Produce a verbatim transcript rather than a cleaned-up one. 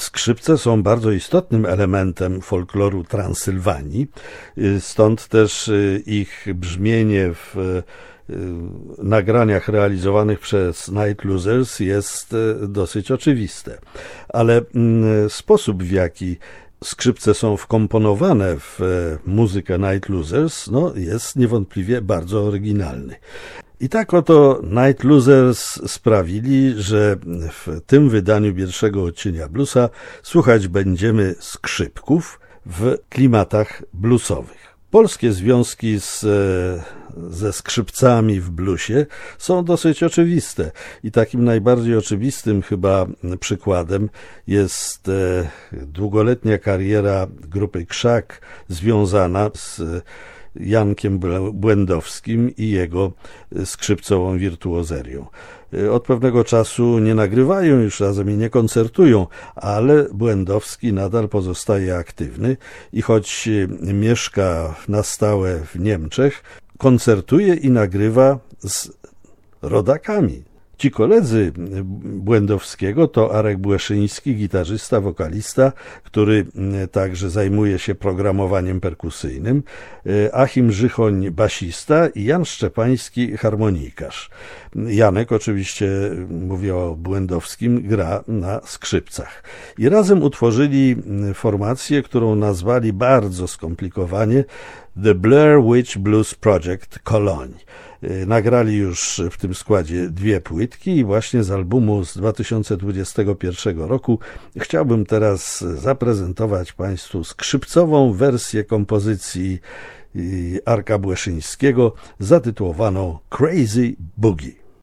Skrzypce są bardzo istotnym elementem folkloru Transylwanii, stąd też ich brzmienie w nagraniach realizowanych przez Night Losers jest dosyć oczywiste. Ale sposób, w jaki skrzypce są wkomponowane w muzykę Night Losers, no, jest niewątpliwie bardzo oryginalny. I tak oto Night Losers sprawili, że w tym wydaniu pierwszego odcienia bluesa słuchać będziemy skrzypków w klimatach bluesowych. Polskie związki z, ze skrzypcami w bluesie są dosyć oczywiste i takim najbardziej oczywistym chyba przykładem jest długoletnia kariera grupy Krzak związana z Jankiem Błędowskim i jego skrzypcową wirtuozerią. Od pewnego czasu nie nagrywają już razem i nie koncertują, ale Błędowski nadal pozostaje aktywny i choć mieszka na stałe w Niemczech, koncertuje i nagrywa z rodakami. Ci koledzy Błędowskiego to Arek Błeszyński, gitarzysta, wokalista, który także zajmuje się programowaniem perkusyjnym, Achim Żychoń, basista i Jan Szczepański, harmonikarz. Janek, oczywiście mówię o Błędowskim, gra na skrzypcach. I razem utworzyli formację, którą nazwali bardzo skomplikowanie The Blair Witch Blues Project Cologne. Nagrali już w tym składzie dwie płytki i właśnie z albumu z dwa tysiące dwudziestego pierwszego roku chciałbym teraz zaprezentować Państwu skrzypcową wersję kompozycji Arka Błeszyńskiego zatytułowaną Crazy Boogie.